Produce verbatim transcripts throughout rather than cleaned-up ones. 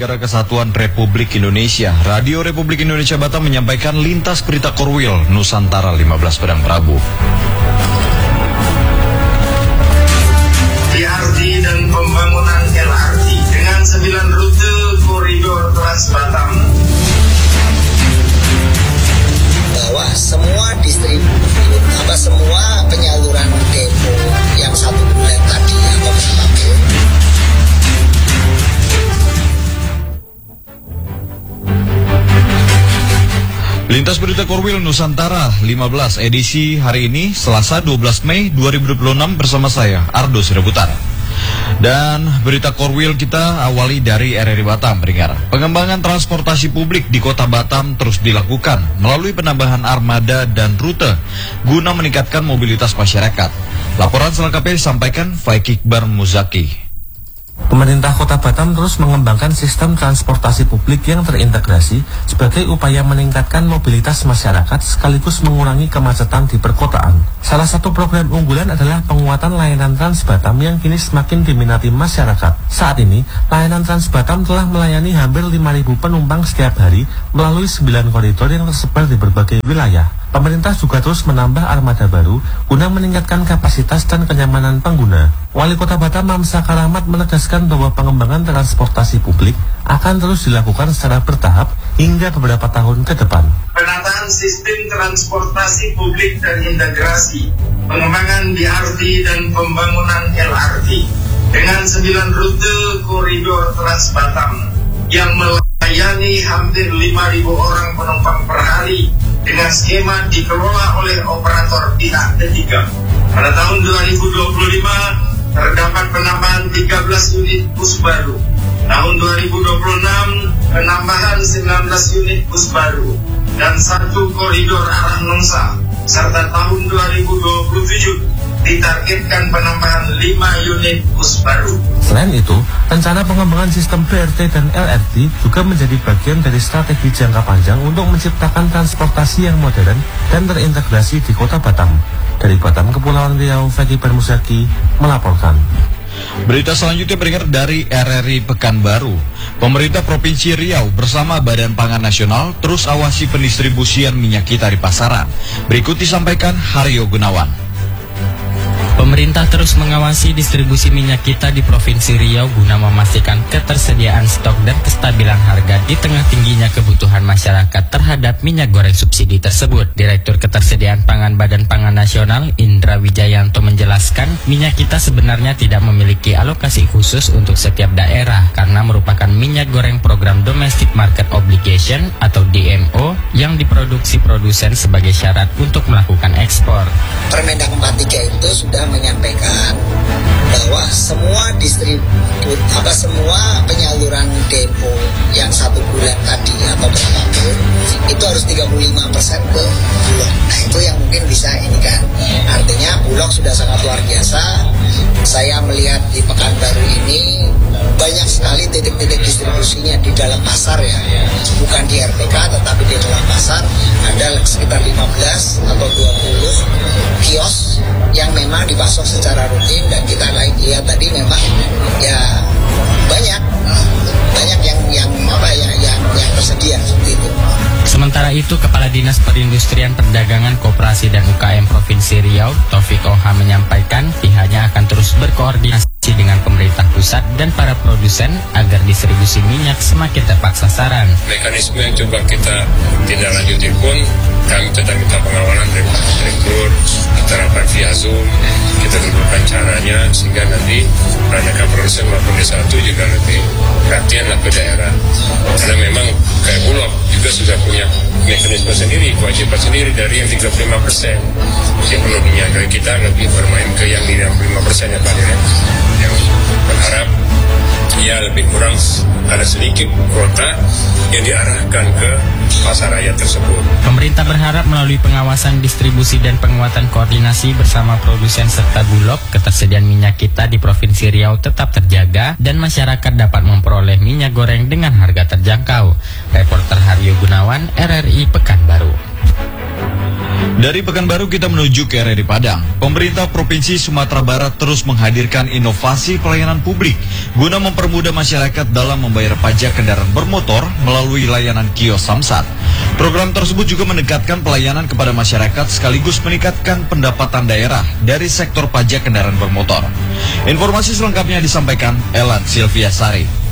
Negara Kesatuan Republik Indonesia, Radio Republik Indonesia Batam menyampaikan lintas berita Korwil Nusantara lima belas Padang Prabu. B R T dan pembangunan L R T dengan sembilan rute koridor Trans Batam. Bahwa semua distribusi, apa semua penyaluran depo yang satu bulan tadi atau berapapun. Lintas berita Korwil Nusantara lima belas edisi hari ini Selasa dua belas Mei dua ribu dua puluh enam bersama saya Ardo Sirebutar. Dan berita Korwil kita awali dari R R I Batam Pendengar. Pengembangan transportasi publik di Kota Batam terus dilakukan melalui penambahan armada dan rute guna meningkatkan mobilitas masyarakat. Laporan selengkapnya disampaikan Faik Iqbar Muzaki. Pemerintah Kota Batam terus mengembangkan sistem transportasi publik yang terintegrasi sebagai upaya meningkatkan mobilitas masyarakat sekaligus mengurangi kemacetan di perkotaan. Salah satu program unggulan adalah penguatan layanan Trans Batam yang kini semakin diminati masyarakat. Saat ini, layanan Trans Batam telah melayani hampir lima ribu penumpang setiap hari melalui sembilan koridor yang tersebar di berbagai wilayah. Pemerintah juga terus menambah armada baru guna meningkatkan kapasitas dan kenyamanan pengguna. Wali Kota Batam Mamsa Karamat menegaskan bahwa pengembangan transportasi publik akan terus dilakukan secara bertahap hingga beberapa tahun ke depan. Penataan sistem transportasi publik dan integrasi, pengembangan B R T dan pembangunan L R T dengan sembilan rute koridor Trans Batam yang melayani hampir lima ribu orang penumpang per hari dengan skema dikelola oleh operator pihak ketiga. Pada tahun dua ribu dua puluh lima terdapat penambahan tiga belas unit bus baru. Tahun dua ribu dua puluh enam penambahan sembilan belas unit bus baru dan satu koridor arah Nongsa. Serta tahun dua ribu dua puluh tujuh ditargetkan penambahan lima unit bus baru. Selain itu, rencana pengembangan sistem B R T dan L R T juga menjadi bagian dari strategi jangka panjang untuk menciptakan transportasi yang modern dan terintegrasi di Kota Batam. Dari Batam, Kepulauan Riau, Faik Iqbar Muzaki melaporkan. Berita selanjutnya berikut dari R R I Pekanbaru. Pemerintah Provinsi Riau bersama Badan Pangan Nasional terus awasi pendistribusian minyak kita di pasaran. Berikut disampaikan Haryo Gunawan. Pemerintah terus mengawasi distribusi minyak kita di Provinsi Riau guna memastikan ketersediaan stok dan kestabilan harga di tengah tingginya kebutuhan masyarakat terhadap minyak goreng subsidi tersebut. Direktur Ketersediaan Pangan Badan Pangan Nasional Indra Wijayanto menjelaskan minyak kita sebenarnya tidak memiliki alokasi khusus untuk setiap daerah karena merupakan minyak goreng program Domestic Market Obligation atau D M O yang diproduksi produsen sebagai syarat untuk melakukan ekspor. Permendak empat puluh tiga itu sudah menyampaikan bahwa semua distribut apa semua penyaluran depo yang satu bulan tadi atau berapapun itu harus tiga puluh lima persen ke Bulog. Nah itu yang mungkin bisa ini kan, artinya Bulog sudah sangat luar biasa. Saya melihat di Pekanbaru ini banyak sekali titik-titik distribusinya di dalam pasar ya, bukan di R P K tetapi di dalam pasar ada sekitar lima belas atau dua puluh kios yang memang dipasok secara rutin dan kita lihat tadi memang ya banyak banyak yang yang apa ya yang yang tersedia seperti itu. Sementara itu, Kepala Dinas Perindustrian Perdagangan Koperasi dan U K M Provinsi Riau, Taufik Oha menyampaikan pihaknya akan terus berkoordinasi dengan pemerintah pusat dan para produsen agar distribusi minyak semakin tepat sasaran. Mekanisme yang coba kita tindak lanjuti pun kami tetap minta pengawalan dari direktur, kita rapat via Zoom, kita tentukan caranya sehingga nanti rekan produsen maupun desa satu juga lebih perhatian lah ke daerah. Karena memang kayak Bulog juga sudah punya mekanisme sendiri, kewajiban sendiri dari yang tiga puluh lima persen yang perlu dinyatakan, kita lebih bermain ke yang lima puluh lima persen ya Pak Direk, yang berharap ya lebih kurang ada sedikit kuota yang diarahkan ke pasar raya tersebut. Pemerintah berharap melalui pengawasan distribusi dan penguatan koordinasi bersama produsen serta Bulog, ketersediaan minyak kita di Provinsi Riau tetap terjaga dan masyarakat dapat memperoleh minyak goreng dengan harga terjangkau. Reporter Haryo Gunawan, R R I Pekanbaru. Dari Pekanbaru kita menuju ke R R I Padang. Pemerintah Provinsi Sumatera Barat terus menghadirkan inovasi pelayanan publik guna mempermudah masyarakat dalam membayar pajak kendaraan bermotor melalui layanan kios Samsat. Program tersebut juga mendekatkan pelayanan kepada masyarakat sekaligus meningkatkan pendapatan daerah dari sektor pajak kendaraan bermotor. Informasi selengkapnya disampaikan Elan Silvia Sari.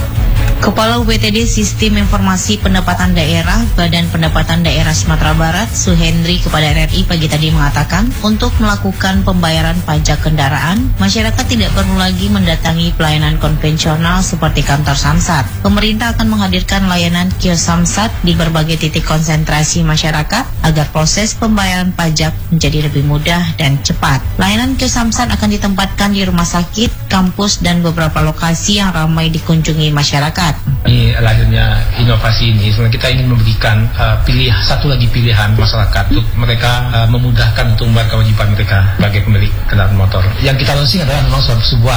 Kepala U P T D Sistem Informasi Pendapatan Daerah Badan Pendapatan Daerah Sumatera Barat Suhendri kepada R R I pagi tadi mengatakan untuk melakukan pembayaran pajak kendaraan, masyarakat tidak perlu lagi mendatangi pelayanan konvensional seperti kantor Samsat. Pemerintah akan menghadirkan layanan kios Samsat di berbagai titik konsentrasi masyarakat agar proses pembayaran pajak menjadi lebih mudah dan cepat. Layanan kios Samsat akan ditempatkan di rumah sakit, kampus, dan beberapa lokasi yang ramai dikunjungi masyarakat. Ini lahirnya inovasi ini sebenarnya kita ingin memberikan uh, pilih satu lagi pilihan masyarakat untuk mereka uh, memudahkan untuk membayar kewajiban mereka sebagai pemilik kendaraan motor. Yang kita launching adalah memang sebuah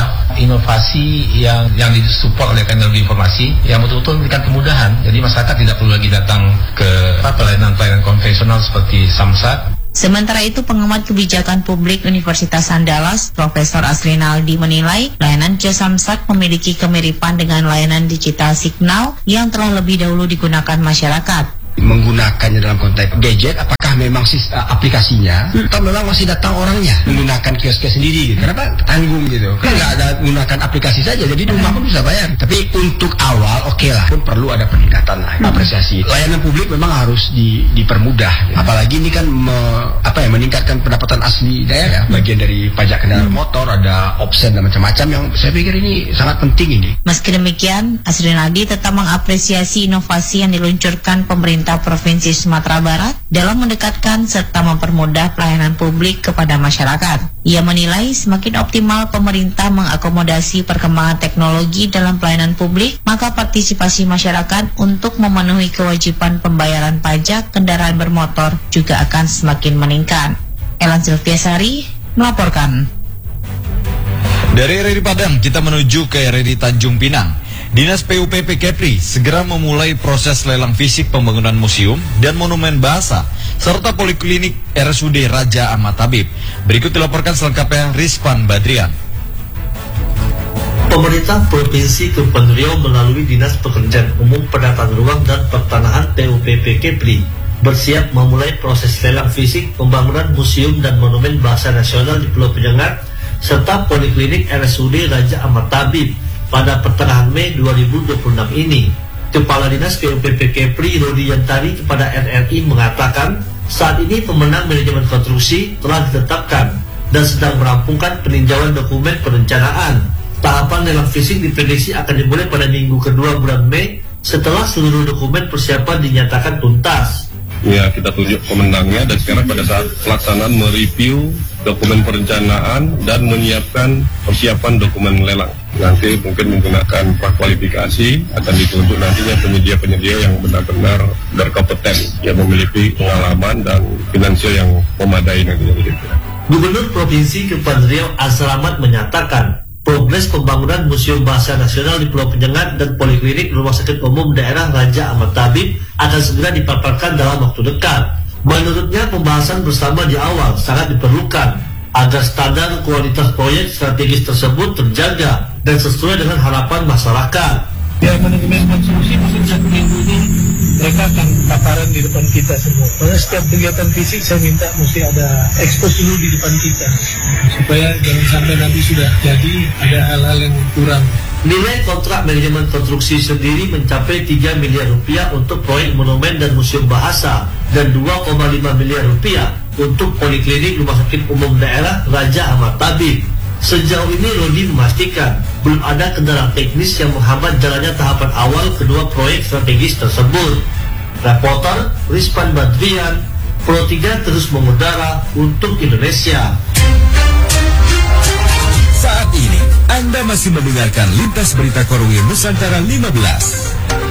inovasi yang yang disupport oleh teknologi informasi yang betul-betul memberikan kemudahan. Jadi masyarakat tidak perlu lagi datang ke pelayanan-pelayanan konvensional seperti Samsat. Sementara itu, pengamat kebijakan publik Universitas Andalas, Profesor Asrinaldi menilai layanan kios Samsat memiliki kemiripan dengan layanan digital signal yang telah lebih dahulu digunakan masyarakat. Menggunakannya dalam konteks gadget, apakah memang sis, uh, aplikasinya hmm. atau memang masih datang orangnya menggunakan kios-kios sendiri gitu. Kenapa tanggung gitu, kan nggak ada menggunakan aplikasi saja, jadi di rumah pun bisa bayar. Tapi untuk awal oke okay lah, pun perlu ada peningkatan lah, hmm. apresiasi. Layanan publik memang harus di, dipermudah, gitu. Apalagi ini kan me, apa ya meningkatkan pendapatan asli daerah, hmm. bagian dari pajak kendaraan hmm. motor, ada opsen dan macam-macam yang saya pikir ini sangat penting ini. Meski demikian, Asrinaldi tetap mengapresiasi inovasi yang diluncurkan pemerintah Provinsi Sumatera Barat dalam mendekatkan serta mempermudah pelayanan publik kepada masyarakat. Ia menilai semakin optimal pemerintah mengakomodasi perkembangan teknologi dalam pelayanan publik, maka partisipasi masyarakat untuk memenuhi kewajiban pembayaran pajak kendaraan bermotor juga akan semakin meningkat. Elan Silviasari melaporkan. Dari R R I Padang kita menuju ke R R I Tanjung Pinang. Dinas P U P P Kepri segera memulai proses lelang fisik pembangunan museum dan monumen bahasa serta poliklinik R S U D Raja Ahmad Tabib. Berikut dilaporkan selengkapnya Rizpan Badrian. Pemerintah Provinsi Kepulauan Riau melalui Dinas Pekerjaan Umum Penataan Ruang dan Pertanahan P U P P Kepri bersiap memulai proses lelang fisik pembangunan museum dan monumen bahasa nasional di Pulau Penyengat serta poliklinik R S U D Raja Ahmad Tabib pada pertengahan Mei dua ribu dua puluh enam ini. Kepala Dinas P U P P Kepri Rudi Yantari kepada R R I mengatakan saat ini pemenang manajemen konstruksi telah ditetapkan dan sedang merampungkan peninjauan dokumen perencanaan. Tahapan lelang fisik diprediksi akan dimulai pada minggu kedua bulan Mei setelah seluruh dokumen persiapan dinyatakan tuntas. Ya, kita tunjuk pemenangnya dan sekarang pada saat pelaksanaan mereview dokumen perencanaan dan menyiapkan persiapan dokumen lelang. Nanti mungkin menggunakan prakualifikasi akan ditunjuk nantinya penyedia-penyedia yang benar-benar berkompeten, yang memiliki pengalaman dan finansial yang memadai nantinya begitu. Gubernur Provinsi Kepulauan Riau Asramat menyatakan progres pembangunan Museum Bahasa Nasional di Pulau Penyengat dan Poliklinik Rumah Sakit Umum Daerah Raja Ahmad Tabib akan segera dipaparkan dalam waktu dekat. Menurutnya pembahasan bersama di awal sangat diperlukan agar standar kualitas proyek strategis tersebut terjaga dan sesuai dengan harapan masyarakat. Ya, manajemen konstruksi mungkin satu minggu ini mereka akan paparan di depan kita semua. Karena setiap kegiatan fisik saya minta mesti ada expose dulu di depan kita supaya jangan sampai nanti sudah jadi ada hal-hal yang kurang. Nilai kontrak manajemen konstruksi sendiri mencapai tiga miliar rupiah untuk proyek monumen dan museum bahasa dan dua koma lima miliar rupiah untuk poliklinik Rumah Sakit Umum Daerah Raja Ahmad Tabib. Sejauh ini Rodi memastikan belum ada kendala teknis yang menghambat jalannya tahapan awal kedua proyek strategis tersebut. Reporter Rizpan Badrian, Pro tiga terus mengudara untuk Indonesia. Saat ini Anda masih mendengarkan Lintas Berita Korwil Nusantara lima belas.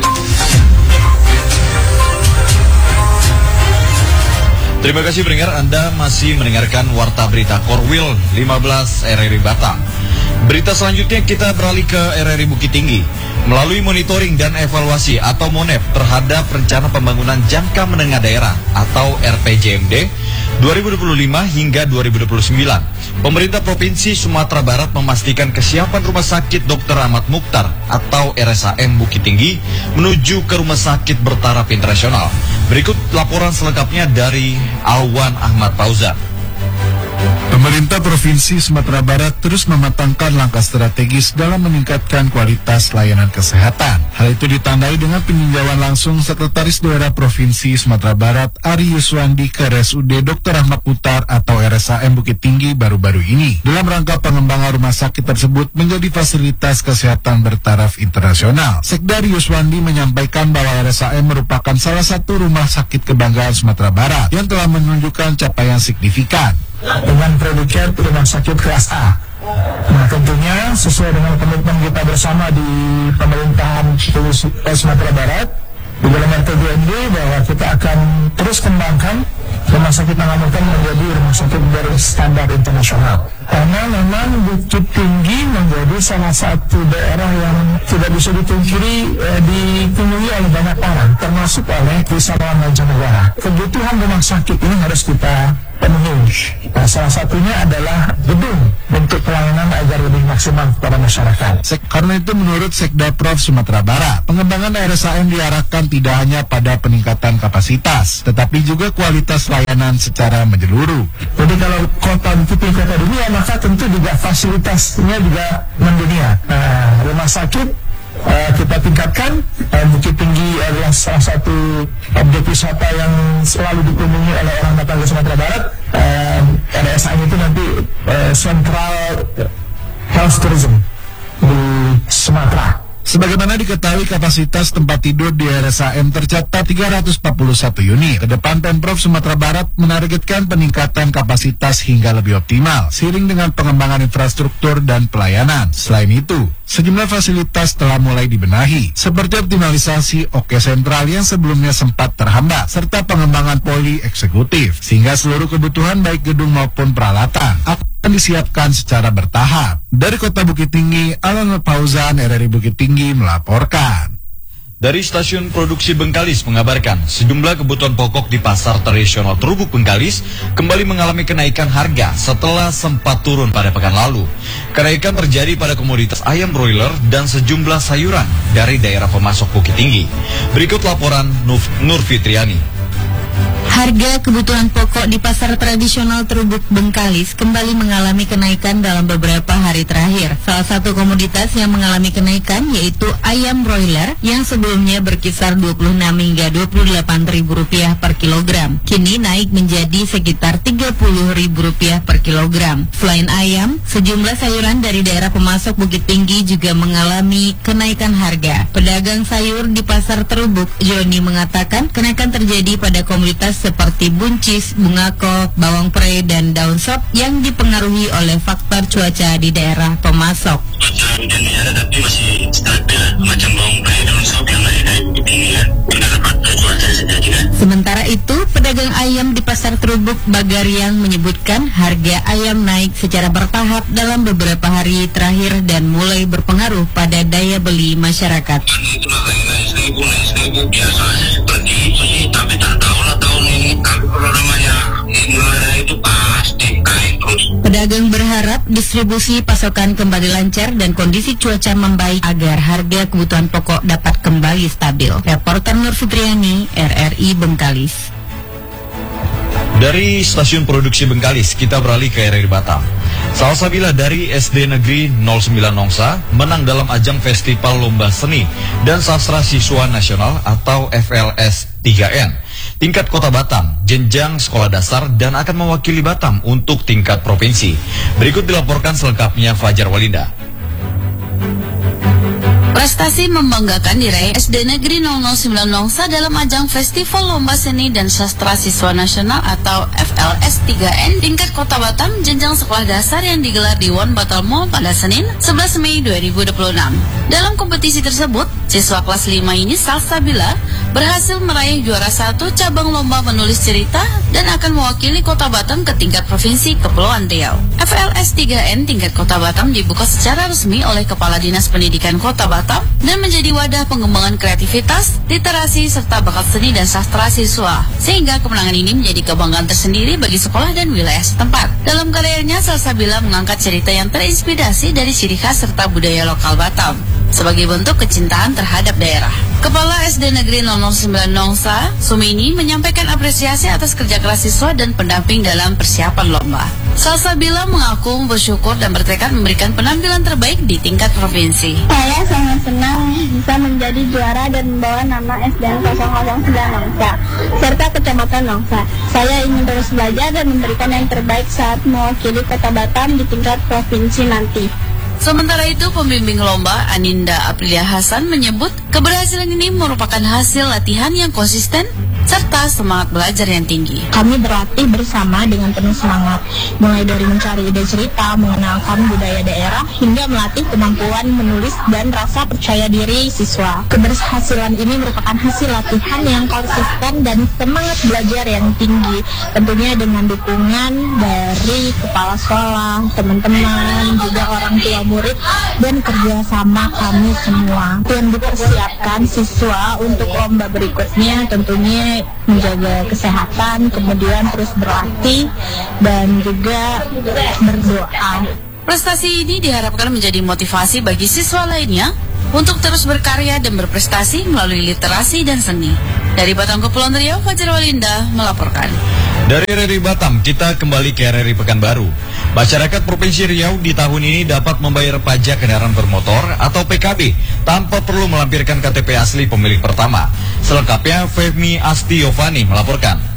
Terima kasih pendengar, Anda masih mendengarkan Warta Berita Korwil lima belas R R I Batang. Berita selanjutnya kita beralih ke R R I Bukit Tinggi. Melalui monitoring dan evaluasi atau MONEV terhadap rencana pembangunan jangka menengah daerah atau R P J M D dua ribu dua puluh lima hingga dua ribu dua puluh sembilan, pemerintah Provinsi Sumatera Barat memastikan kesiapan Rumah Sakit Dokter Ahmad Mukhtar atau R S A M Bukit Tinggi menuju ke Rumah Sakit Bertaraf Internasional. Berikut laporan selengkapnya dari Alwan Ahmad Fauzan. Pemerintah Provinsi Sumatera Barat terus mematangkan langkah strategis dalam meningkatkan kualitas layanan kesehatan. Hal itu ditandai dengan peninjauan langsung Sekretaris Daerah Provinsi Sumatera Barat Ari Yuswandi ke R S U D Dokter Ahmad Mukhtar atau R S A M Bukit Tinggi baru-baru ini. Dalam rangka pengembangan rumah sakit tersebut menjadi fasilitas kesehatan bertaraf internasional. Sekda Ari Yuswandi menyampaikan bahwa R S A M merupakan salah satu rumah sakit kebanggaan Sumatera Barat yang telah menunjukkan capaian signifikan dengan predikat rumah sakit kelas A. Nah, tentunya sesuai dengan komitmen kita bersama di pemerintahan Sumatera Barat di dalam R P J M D bahwa kita akan terus kembangkan rumah sakit Ahmad Mukhtar menjadi rumah sakit berstandar internasional. Karena memang Bukit Tinggi menjadi salah satu daerah yang tidak bisa dipungkiri eh, dikunjungi oleh banyak orang, termasuk oleh wisatawan mancanegara. Kebutuhan rumah sakit ini harus kita penuhi. Nah, salah satunya adalah gedung untuk pelayanan agar lebih maksimal kepada masyarakat. Karena itu menurut Sekda Prof Sumatera Barat, pengembangan R S A M diarahkan tidak hanya pada peningkatan kapasitas, tetapi juga kualitas layanan secara menyeluruh. Jadi kalau kota Bukit Tinggi kota dunia, maka tentu juga fasilitasnya juga mendunia. Nah, rumah sakit Uh, kita tingkatkan. uh, Bukit Tinggi adalah salah satu objek wisata yang selalu dikunjungi oleh orang datang ke Sumatera Barat. uh, R S A M itu nanti uh, Central Health Tourism di Sumatera. Sebagaimana diketahui, kapasitas tempat tidur di R S A M tercatat tiga ratus empat puluh satu unit. Kedepan Pemprov Sumatera Barat menargetkan peningkatan kapasitas hingga lebih optimal, seiring dengan pengembangan infrastruktur dan pelayanan. Selain itu, sejumlah fasilitas telah mulai dibenahi, seperti optimalisasi O K sentral yang sebelumnya sempat terhambat, serta pengembangan poli eksekutif, sehingga seluruh kebutuhan baik gedung maupun peralatan akan disiapkan secara bertahap. Dari Kota Bukit Tinggi, Alwan Fauzan, R R I Bukit Tinggi melaporkan. Dari Stasiun Produksi Bengkalis mengabarkan sejumlah kebutuhan pokok di Pasar Tradisional Terubuk Bengkalis kembali mengalami kenaikan harga setelah sempat turun pada pekan lalu. Kenaikan terjadi pada komoditas ayam broiler dan sejumlah sayuran dari daerah pemasok Bukit Tinggi. Berikut laporan Nur Fitriani. Harga kebutuhan pokok di pasar tradisional Terubuk Bengkalis kembali mengalami kenaikan dalam beberapa hari terakhir. Salah satu komoditas yang mengalami kenaikan yaitu ayam broiler yang sebelumnya berkisar dua puluh enam hingga dua puluh delapan ribu rupiah per kilogram. Kini naik menjadi sekitar tiga puluh ribu rupiah per kilogram. Selain ayam, sejumlah sayuran dari daerah pemasok Bukit Tinggi juga mengalami kenaikan harga. Pedagang sayur di pasar Terubuk, Joni, mengatakan kenaikan terjadi pada komoditas seperti buncis, bunga kok, bawang pre, dan daun sop yang dipengaruhi oleh faktor cuaca di daerah pemasok. Cuaca hujannya ada tapi masih stabil, macam bawang pre, daun sop yang naik-naik begini ya, tidak faktor cuaca saja juga. Sementara itu, pedagang ayam di pasar Terubuk, Bagariang, menyebutkan harga ayam naik secara bertahap dalam beberapa hari terakhir dan mulai berpengaruh pada daya beli masyarakat. Itulah naik-naik seribu, naik seribu biasa saja seperti itu sih, tapi tak tahu lah tahun ini. Tapi kalau namanya gimana itu pasti naik terus. Pedagang berharap distribusi pasokan kembali lancar dan kondisi cuaca membaik agar harga kebutuhan pokok dapat kembali stabil. Reporter Nur Fitriani, R R I Bengkalis. Dari Stasiun Produksi Bengkalis, kita beralih ke R R I Batam. Salsabila dari S D Negeri nol sembilan Nongsa menang dalam ajang Festival Lomba Seni dan Sastra Siswa Nasional atau F L S tiga N tingkat Kota Batam, jenjang sekolah dasar, dan akan mewakili Batam untuk tingkat provinsi. Berikut dilaporkan selengkapnya Fajar Walinda. Prestasi Prestasi membanggakan diraih S D Negeri nol nol sembilan Nongsa dalam ajang Festival Lomba Seni dan Sastra Siswa Nasional atau F L S tiga N tingkat Kota Batam jenjang sekolah dasar yang digelar di One Battle Mall pada Senin sebelas Mei dua ribu dua puluh enam. Dalam kompetisi tersebut, siswa kelas lima ini Salsabila berhasil meraih juara satu cabang lomba menulis cerita dan akan mewakili Kota Batam ke tingkat Provinsi Kepulauan Riau. F L S tiga N tingkat Kota Batam dibuka secara resmi oleh Kepala Dinas Pendidikan Kota Batam dan menjadi wadah pengembangan kreativitas, literasi, serta bakat seni dan sastra siswa. Sehingga kemenangan ini menjadi kebanggaan tersendiri bagi sekolah dan wilayah setempat. Dalam karyanya, Salsabila mengangkat cerita yang terinspirasi dari ciri khas serta budaya lokal Batam sebagai bentuk kecintaan terhadap daerah. Kepala S D Negeri nol nol sembilan Nongsa, Sumini, menyampaikan apresiasi atas kerja keras siswa dan pendamping dalam persiapan lomba. Salsabila mengaku bersyukur dan bertekad memberikan penampilan terbaik di tingkat provinsi. Saya sangat senang bisa menjadi juara dan membawa nama S D N nol nol sembilan Nongsa serta Kecamatan Nongsa. Saya ingin terus belajar dan memberikan yang terbaik saat mewakili Kota Batam di tingkat provinsi nanti. Sementara itu, pembimbing lomba Aninda Aprilia Hasan menyebut keberhasilan ini merupakan hasil latihan yang konsisten serta semangat belajar yang tinggi. Kami berlatih bersama dengan penuh semangat, mulai dari mencari ide cerita, mengenalkan budaya daerah, hingga melatih kemampuan menulis dan rasa percaya diri siswa. Keberhasilan ini merupakan hasil latihan yang konsisten dan semangat belajar yang tinggi, tentunya dengan dukungan dari kepala sekolah, teman-teman, juga orang tua murid, dan kerjasama kami semua. Dan dipersiapkan siswa untuk lomba berikutnya tentunya menjaga kesehatan, kemudian terus berlatih dan juga berdoa. Prestasi ini diharapkan menjadi motivasi bagi siswa lainnya untuk terus berkarya dan berprestasi melalui literasi dan seni. Dari Batam Kepulauan Riau, Fajar Walinda melaporkan. Dari R R I Batam, kita kembali ke R R I Pekanbaru. Masyarakat Provinsi Riau di tahun ini dapat membayar pajak kendaraan bermotor atau P K B tanpa perlu melampirkan K T P asli pemilik pertama. Selengkapnya, Femi Astiovani melaporkan.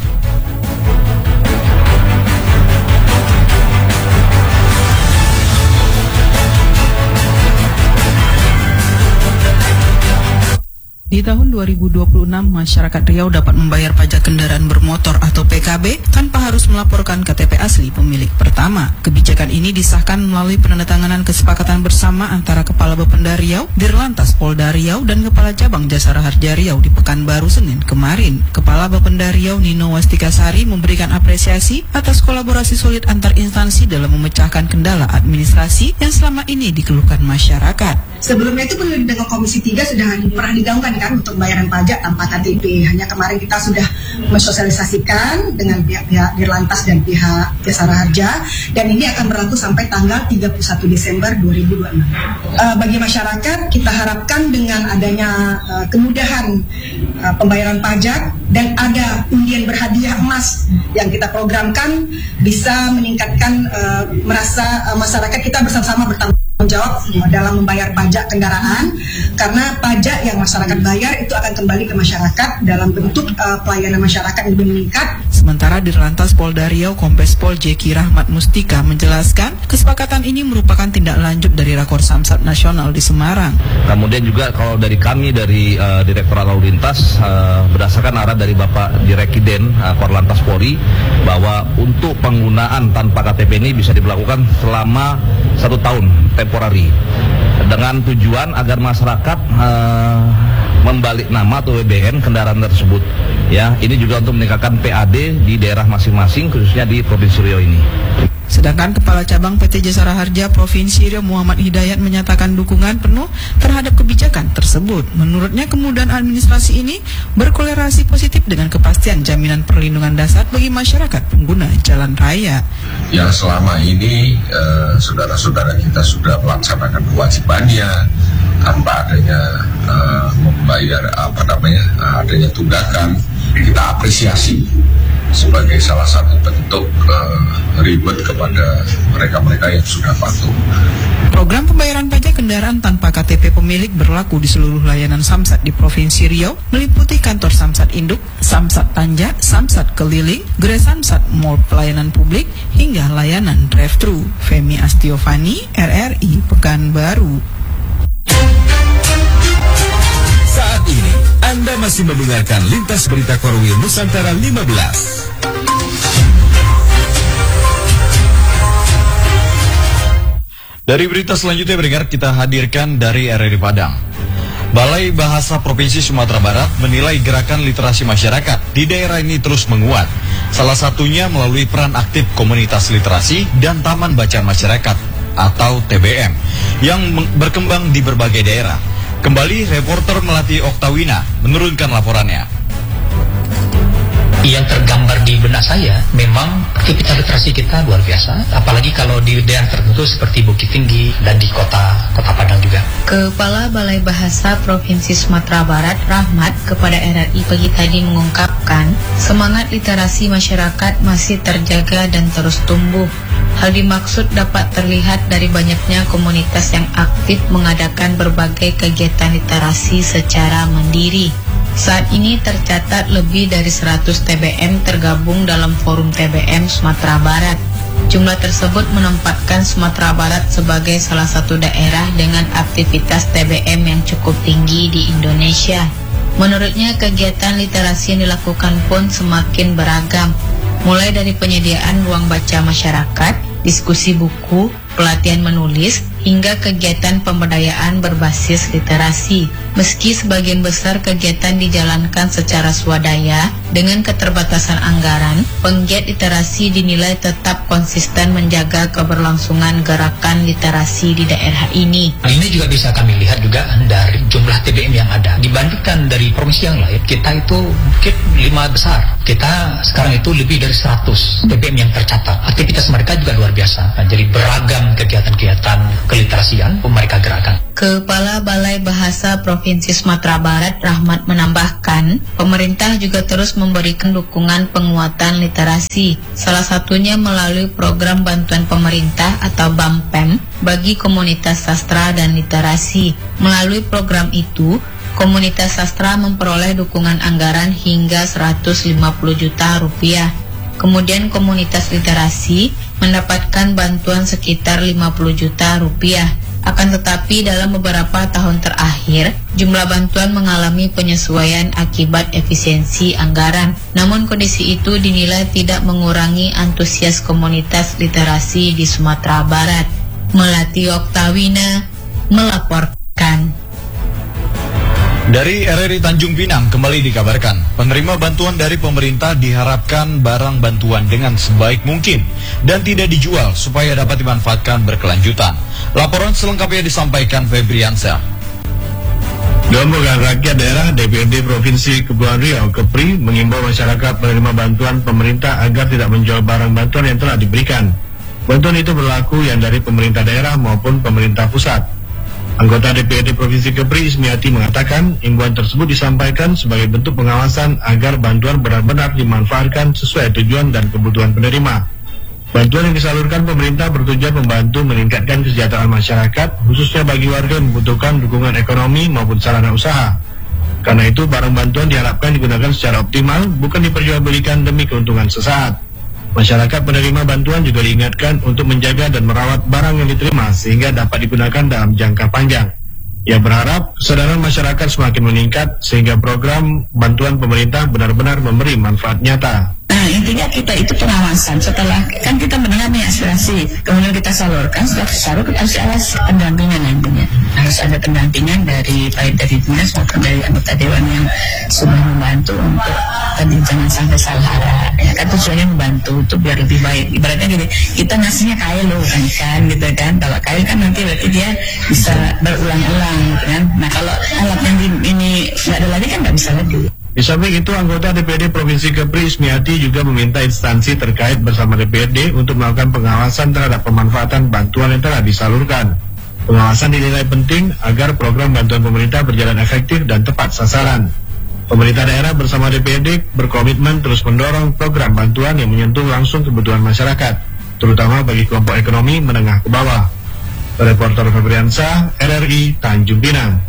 Di tahun dua ribu dua puluh enam, masyarakat Riau dapat membayar pajak kendaraan bermotor atau P K B tanpa harus melaporkan K T P asli pemilik pertama. Kebijakan ini disahkan melalui penandatanganan kesepakatan bersama antara Kepala Bapenda Riau, Dirlantas Polda Riau, dan Kepala Cabang Jasara Harja Riau di Pekanbaru Senin kemarin. Kepala Bapenda Riau, Nino Wastikasari, memberikan apresiasi atas kolaborasi solid antar instansi dalam memecahkan kendala administrasi yang selama ini dikeluhkan masyarakat. Sebelumnya itu dengan Komisi tiga sudah pernah digaungkan kan untuk pembayaran pajak tanpa K T P. Hanya kemarin kita sudah mensosialisasikan dengan pihak-pihak Dirlantas dan pihak Jasara Harja, dan ini akan berlaku sampai tanggal tiga puluh satu Desember dua ribu dua puluh enam. Uh, bagi masyarakat, kita harapkan dengan adanya uh, kemudahan uh, pembayaran pajak dan ada undian berhadiah emas yang kita programkan bisa meningkatkan uh, merasa uh, masyarakat kita bersama-sama bertanggung jawab dalam membayar pajak kendaraan, karena pajak yang masyarakat bayar itu akan kembali ke masyarakat dalam bentuk uh, pelayanan masyarakat yang lebih meningkat. Sementara Dirlantas Polda Riau, Kombes Pol Jeki Rahmat Mustika menjelaskan kesepakatan ini merupakan tindak lanjut dari Rakor Samsat Nasional di Semarang. Kemudian juga kalau dari kami dari uh, Direktorat Lalu Lintas uh, berdasarkan arahan dari Bapak Direkiden uh, Korlantas Polri bahwa untuk penggunaan tanpa K T P ini bisa diberlakukan selama satu tahun temporari dengan tujuan agar masyarakat uh, membalik nama atau W B N kendaraan tersebut. Ya, ini juga untuk meningkatkan P A D di daerah masing-masing, khususnya di Provinsi Riau ini. Sedangkan Kepala Cabang P T Jasara Harja Provinsi Riau, Muhammad Hidayat, menyatakan dukungan penuh terhadap kebijakan tersebut. Menurutnya, kemudahan administrasi ini berkorelasi positif dengan kepastian jaminan perlindungan dasar bagi masyarakat pengguna jalan raya. Yang selama ini eh, saudara-saudara kita sudah melaksanakan kewajibannya tanpa adanya eh, membayar apa namanya adanya tunggakan, kita apresiasi sebagai salah satu bentuk uh, reward kepada mereka-mereka yang sudah patuh. Program pembayaran pajak kendaraan tanpa K T P pemilik berlaku di seluruh layanan Samsat di Provinsi Riau, meliputi kantor Samsat Induk, Samsat Tanja, Samsat Keliling, Gerai Samsat, Mall Pelayanan Publik, hingga layanan drive-thru. Femi Astiovani, R R I Pekanbaru. Anda masih mendengarkan Lintas Berita Korwil Nusantara lima belas. Dari berita selanjutnya pendengar kita hadirkan dari R R I Padang. Balai Bahasa Provinsi Sumatera Barat menilai gerakan literasi masyarakat di daerah ini terus menguat. Salah satunya melalui peran aktif komunitas literasi dan taman bacaan masyarakat atau T B M yang berkembang di berbagai daerah. Kembali reporter Melati Oktawina menurunkan laporannya. Yang tergambar di benak saya memang aktivitas literasi kita luar biasa, apalagi kalau di daerah tertentu seperti Bukit Tinggi dan di kota kota Padang juga. Kepala Balai Bahasa Provinsi Sumatera Barat Rahmat kepada R R I pagi tadi mengungkapkan semangat literasi masyarakat masih terjaga dan terus tumbuh. Hal dimaksud dapat terlihat dari banyaknya komunitas yang aktif mengadakan berbagai kegiatan literasi secara mandiri. Saat ini tercatat lebih dari seratus T B M tergabung dalam Forum T B M Sumatera Barat. Jumlah tersebut menempatkan Sumatera Barat sebagai salah satu daerah dengan aktivitas T B M yang cukup tinggi di Indonesia. Menurutnya, kegiatan literasi yang dilakukan pun semakin beragam, mulai dari penyediaan ruang baca masyarakat, diskusi buku, pelatihan menulis, hingga kegiatan pemberdayaan berbasis literasi. Meski sebagian besar kegiatan dijalankan secara swadaya dengan keterbatasan anggaran, penggiat literasi dinilai tetap konsisten menjaga keberlangsungan gerakan literasi di daerah ini. Ini juga bisa kami lihat juga dari jumlah T B M yang ada. Dibandingkan dari provinsi yang lain, kita itu mungkin lima besar. Kita sekarang itu lebih dari seratus T B M yang tercatat. Aktivitas mereka juga luar biasa. Nah, jadi beragam kegiatan-kegiatan keliterasian mereka gerakan. Kepala Balai Bahasa Provinsi Sumatera Barat Rahmat menambahkan, pemerintah juga terus memberikan dukungan penguatan literasi, salah satunya melalui program bantuan pemerintah atau B A M P E M bagi komunitas sastra dan literasi. Melalui program itu, komunitas sastra memperoleh dukungan anggaran hingga seratus lima puluh juta rupiah. Kemudian komunitas literasi mendapatkan bantuan sekitar lima puluh juta rupiah. Akan tetapi dalam beberapa tahun terakhir, jumlah bantuan mengalami penyesuaian akibat efisiensi anggaran. Namun kondisi itu dinilai tidak mengurangi antusias komunitas literasi di Sumatera Barat. Melati Oktawina melaporkan. Dari R R I Tanjung Pinang kembali dikabarkan, penerima bantuan dari pemerintah diharapkan barang bantuan dengan sebaik mungkin dan tidak dijual supaya dapat dimanfaatkan berkelanjutan. Laporan selengkapnya disampaikan Febriansyah. Dewan Perwakilan Rakyat Daerah D P R D Provinsi Kepulauan Riau Kepri mengimbau masyarakat penerima bantuan pemerintah agar tidak menjual barang bantuan yang telah diberikan. Bantuan itu berlaku yang dari pemerintah daerah maupun pemerintah pusat. Anggota D P R D Provinsi Kepri Ismiati mengatakan imbauan tersebut disampaikan sebagai bentuk pengawasan agar bantuan benar-benar dimanfaatkan sesuai tujuan dan kebutuhan penerima. Bantuan yang disalurkan pemerintah bertujuan membantu meningkatkan kesejahteraan masyarakat, khususnya bagi warga yang membutuhkan dukungan ekonomi maupun sarana usaha. Karena itu, barang bantuan diharapkan digunakan secara optimal, bukan diperjualbelikan demi keuntungan sesaat. Masyarakat penerima bantuan juga diingatkan untuk menjaga dan merawat barang yang diterima sehingga dapat digunakan dalam jangka panjang. Ia berharap kesadaran masyarakat semakin meningkat sehingga program bantuan pemerintah benar-benar memberi manfaat nyata. Nah, intinya kita itu pengawasan. Setelah kan kita mendengar nih aspirasi, kemudian kita salurkan, setelah disalur kita harus awas pendampingan nantinya. Harus ada pendampingan dari baik dari dinas maupun dari anggota dewan yang sudah membantu untuk tadi jangan sampai salah arah. Ya kan tujuannya membantu itu biar lebih baik. Ibaratnya gini, kita ngasihnya kail loh kan, kan gitu kan. Kalau kail kan nanti berarti dia bisa berulang-ulang gitu kan. Nah kalau alat yang di, ini nggak ada lagi kan nggak bisa lagi. Di samping itu, anggota D P R D Provinsi Kepri Ismiati juga meminta instansi terkait bersama D P R D untuk melakukan pengawasan terhadap pemanfaatan bantuan yang telah disalurkan. Pengawasan dinilai penting agar program bantuan pemerintah berjalan efektif dan tepat sasaran. Pemerintah daerah bersama D P R D berkomitmen terus mendorong program bantuan yang menyentuh langsung kebutuhan masyarakat, terutama bagi kelompok ekonomi menengah ke bawah. Reporter Febriansyah, R R I Tanjung Pinang.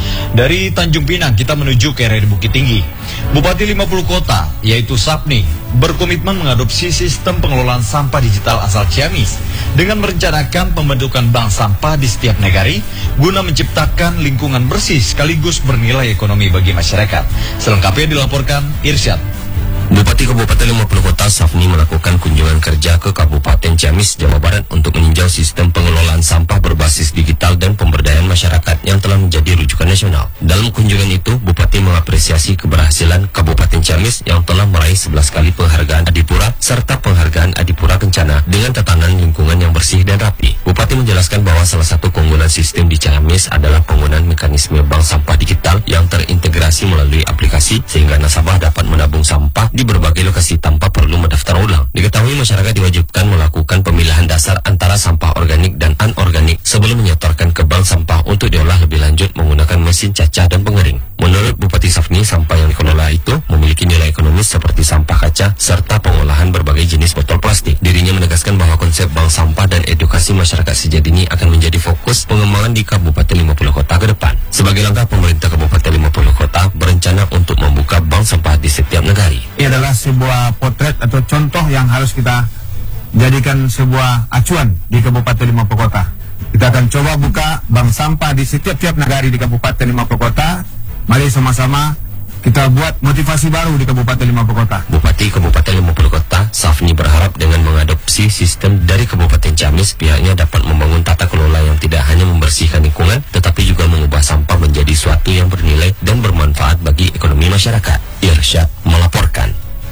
Dari Tanjung Pinang kita menuju ke R R I Bukit Tinggi. Bupati lima puluh kota yaitu Sapni berkomitmen mengadopsi sistem pengelolaan sampah digital asal Ciamis dengan merencanakan pembentukan bank sampah di setiap negari guna menciptakan lingkungan bersih sekaligus bernilai ekonomi bagi masyarakat. Selengkapnya dilaporkan Irsyad. Bupati Kabupaten lima puluh Kota Safni melakukan kunjungan kerja ke Kabupaten Ciamis, Jawa Barat untuk meninjau sistem pengelolaan sampah berbasis digital dan pemberdayaan masyarakat yang telah menjadi rujukan nasional. Dalam kunjungan itu, Bupati mengapresiasi keberhasilan Kabupaten Ciamis yang telah meraih sebelas kali penghargaan Adipura serta penghargaan Adipura Kencana dengan tatanan lingkungan yang bersih dan rapi. Bupati menjelaskan bahwa salah satu keunggulan sistem di Ciamis adalah penggunaan mekanisme bank sampah digital yang terintegrasi melalui aplikasi sehingga nasabah dapat menabung sampah di berbagai lokasi tanpa perlu mendaftar ulang. Diketahui masyarakat diwajibkan melakukan pemilahan dasar antara sampah organik dan anorganik sebelum menyetorkan ke bank sampah untuk diolah lebih lanjut menggunakan mesin cacah dan pengering. Menurut Bupati Safni, sampah yang dikelola itu memiliki nilai ekonomis seperti sampah kaca serta pengolahan berbagai jenis botol plastik. Dirinya menegaskan bahwa konsep bank sampah dan edukasi masyarakat sejati ini akan menjadi fokus pengembangan di Kabupaten lima puluh Kota ke depan. Sebagai langkah pemerintah Kabupaten lima puluh Kota berencana untuk membuka bank sampah di setiap negari. Ini adalah sebuah potret atau contoh yang harus kita jadikan sebuah acuan di Kabupaten lima puluh Kota. Kita akan coba buka bank sampah di setiap-tiap negari di Kabupaten lima puluh Kota. Mari sama-sama kita buat motivasi baru di Kabupaten lima puluh Kota. Bupati Kabupaten lima puluh Kota, Safni berharap dengan mengadopsi sistem dari Kabupaten Ciamis, pihaknya dapat membangun tata kelola yang tidak hanya membersihkan lingkungan, tetapi juga mengubah sampah menjadi suatu yang bernilai dan bermanfaat bagi ekonomi masyarakat. Irsyad melaporkan.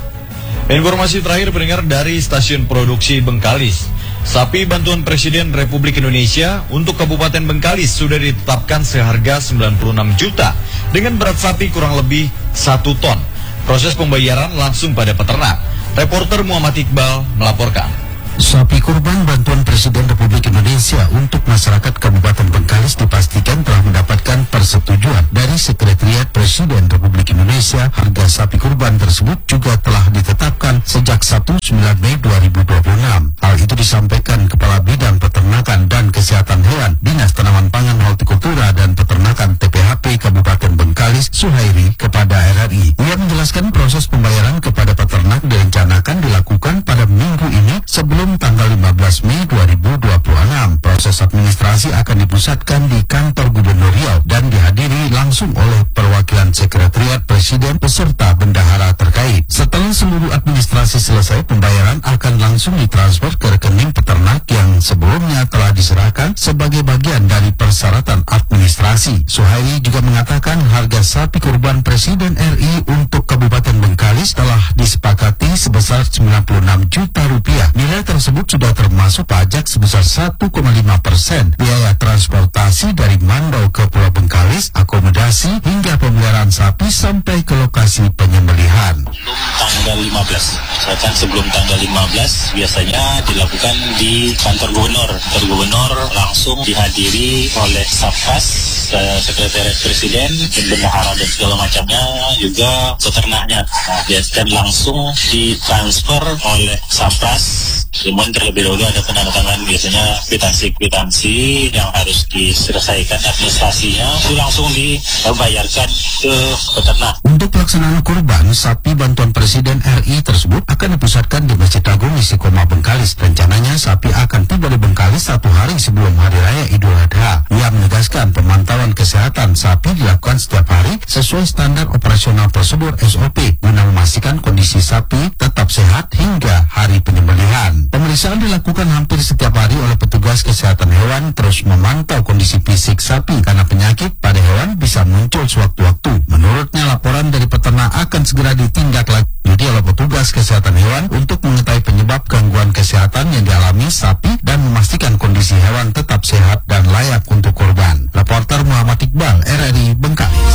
Informasi terakhir pendengar dari Stasiun Produksi Bengkalis. Sapi bantuan Presiden Republik Indonesia untuk Kabupaten Bengkalis sudah ditetapkan seharga sembilan puluh enam juta dengan berat sapi kurang lebih satu ton. Proses pembayaran langsung pada peternak. Reporter Muhammad Iqbal melaporkan. Sapi kurban bantuan Presiden Republik Indonesia untuk masyarakat Kabupaten Bengkalis dipastikan telah mendapatkan persetujuan dari Sekretariat Presiden Republik Indonesia. Harga sapi kurban tersebut juga telah ditetapkan sejak satu sembilan Mei dua ribu dua puluh enam. Hal itu disampaikan Kepala Bidang Peternakan dan Kesehatan Hewan Dinas Tanaman Pangan Hortikultura dan Peternakan T P H P Kabupaten Bengkalis, Suhairi, kepada R R I. Ia menjelaskan proses pembayaran kepada peternak direncanakan dilakukan pada minggu ini sebelum tanggal lima belas Mei dua ribu dua puluh enam. Proses administrasi akan dipusatkan di kantor Gubernur Riau dan dihadiri langsung oleh perwakilan Sekretariat Presiden beserta bendahara terkait. Setelah seluruh administrasi selesai, pembayaran akan langsung ditransfer ke rekening peternak yang sebelumnya telah diserahkan sebagai bagian dari persyaratan administrasi. Suhairi juga mengatakan harga sapi kurban Presiden R I untuk Kabupaten Bengkalis telah disepakati sebesar sembilan puluh enam juta rupiah. Nilai tersebut sudah termasuk pajak sebesar satu koma lima persen, biaya transportasi dari Mandau ke Pulau Bengkalis, akomodasi hingga pemeliharaan sapi sampai ke lokasi penyembelihan. Tanggal lima belas, misalkan sebelum tanggal lima belas biasanya dilakukan di kantor gubernur. Kantor gubernur langsung dihadiri oleh Satgas, Sekretariat Presiden, dan bendahara dan segala macamnya, juga peternaknya. Nah, dan langsung ditransfer oleh Sapras. Namun terlebih dahulu ada penandatangan biasanya kwitansi-kwitansi yang harus diselesaikan administrasinya, itu langsung dibayarkan ke peternak. Untuk pelaksanaan kurban sapi bantuan Presiden R I tersebut akan dipusatkan di Masjid Agung Istiqomah Bengkalis. Rencananya sapi akan tiba di Bengkalis satu hari sebelum Hari Raya Idul Adha. Ia menegaskan pemantauan kesehatan sapi dilakukan setiap hari sesuai standar operasional prosedur S O P guna memastikan kondisi sapi tetap sehat hingga hari penyembelihan. Pemeriksaan dilakukan hampir setiap hari oleh petugas kesehatan hewan, terus memantau kondisi fisik sapi karena penyakit pada hewan bisa muncul sewaktu-waktu. Menurutnya laporan dari peternak akan segera ditindaklanjuti oleh petugas kesehatan hewan untuk mengetahui penyebab gangguan kesehatan yang dialami sapi dan memastikan kondisi hewan tetap sehat dan layak untuk kurban. Reporter Muhammad Iqbal, R R I Bengkalis.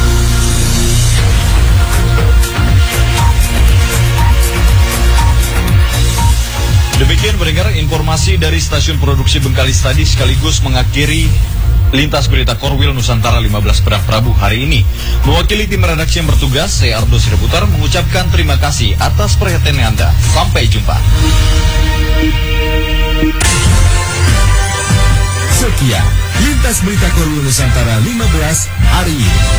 Demikian pendengar informasi dari Stasiun Produksi Bengkalis tadi sekaligus mengakhiri Lintas Berita Korwil Nusantara lima belas Pedang Prabu hari ini. Mewakili tim redaksi yang bertugas, saya Ardo Sirebutar mengucapkan terima kasih atas perhatian Anda. Sampai jumpa. Sekian Lintas Berita Korwil Nusantara lima belas hari ini.